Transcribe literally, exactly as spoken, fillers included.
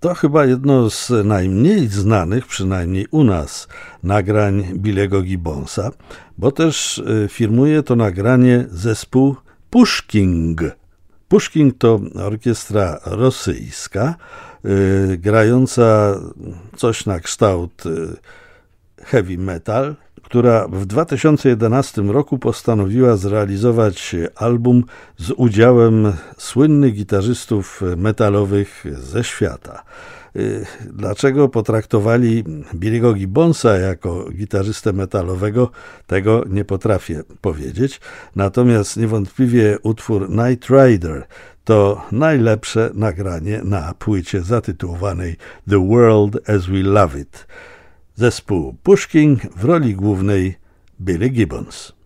To chyba jedno z najmniej znanych, przynajmniej u nas, nagrań Billy'ego Gibbonsa, bo też firmuje to nagranie zespół Pushking. Pushking to orkiestra rosyjska, yy, grająca coś na kształt yy, heavy metal, która w dwa tysiące jedenastym roku postanowiła zrealizować album z udziałem słynnych gitarzystów metalowych ze świata. Dlaczego potraktowali Billy'ego Gibbonsa jako gitarzystę metalowego, tego nie potrafię powiedzieć. Natomiast niewątpliwie utwór Night Rider to najlepsze nagranie na płycie zatytułowanej The World as We Love It. Zespół Pushking, w roli głównej Billy Gibbons.